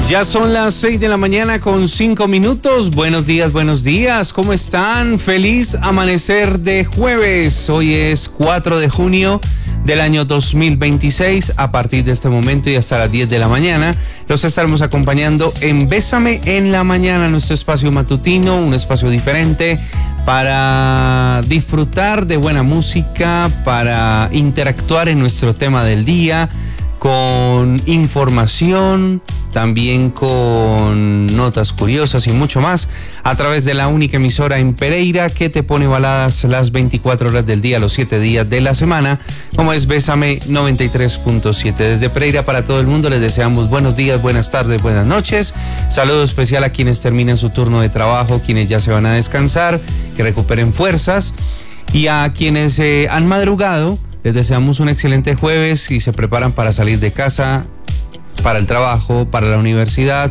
Ya son las 6 de la mañana con 5 minutos. Buenos días. ¿Cómo están? Feliz amanecer de jueves. Hoy es 4 de junio del año 2026. A partir de este momento y hasta las 10 de la mañana, los estaremos acompañando en Bésame en la Mañana, nuestro espacio matutino, un espacio diferente para disfrutar de buena música, para interactuar en nuestro tema del día, con información, también con notas curiosas y mucho más, a través de la única emisora en Pereira que te pone baladas las 24 horas del día, los 7 días de la semana, como es Bésame 93.7. Desde Pereira para todo el mundo les deseamos buenos días, buenas tardes, buenas noches. Saludo especial a quienes terminan su turno de trabajo, quienes ya se van a descansar, que recuperen fuerzas, y a quienes han madrugado, les deseamos un excelente jueves y se preparan para salir de casa, para el trabajo, para la universidad,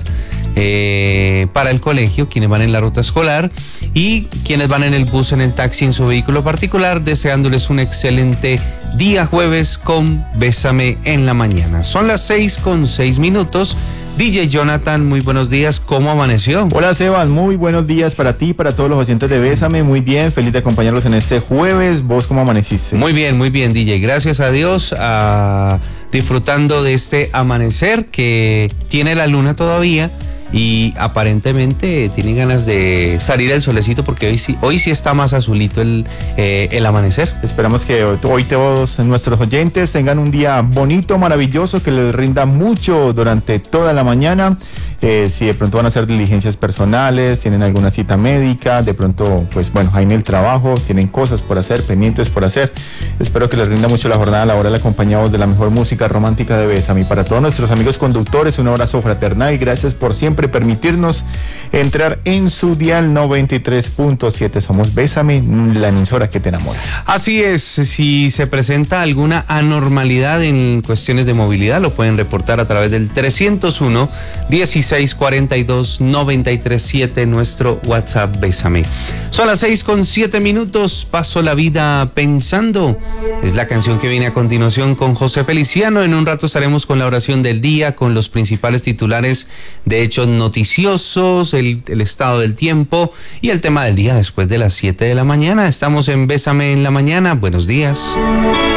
para el colegio, quienes van en la ruta escolar y quienes van en el bus, en el taxi, en su vehículo particular, deseándoles un excelente día jueves con Bésame en la Mañana. Son las 6:06. DJ Jonathan, muy buenos días, ¿cómo amaneció? Hola Sebas, muy buenos días para ti, para todos los oyentes de Bésame, muy bien, feliz de acompañarlos en este jueves. ¿Vos cómo amaneciste? Muy bien, DJ, gracias a Dios, disfrutando de este amanecer que tiene la luna todavía y aparentemente tiene ganas de salir el solecito porque hoy sí está más azulito el amanecer. Esperamos que hoy todos nuestros oyentes tengan un día bonito, maravilloso, que les rinda mucho durante toda la mañana. Si de pronto van a hacer diligencias personales, tienen alguna cita médica, de pronto, pues bueno, ahí en el trabajo tienen cosas por hacer, pendientes por hacer. Espero que les rinda mucho la jornada laboral acompañados de la mejor música romántica de Bésame. Y para todos nuestros amigos conductores, un abrazo fraternal y gracias por siempre permitirnos entrar en su dial 93.7. Somos Bésame, la emisora que te enamora. Así es, si se presenta alguna anormalidad en cuestiones de movilidad, lo pueden reportar a través del 301-1642-937, nuestro WhatsApp Bésame. Son las 6:07. Paso la vida pensando. Es la canción que viene a continuación con José Feliciano. En un rato estaremos con la oración del día, con los principales titulares de hechos noticiosos, el estado del tiempo y el tema del día después de las 7 de la mañana. Estamos en Bésame en la Mañana. Buenos días.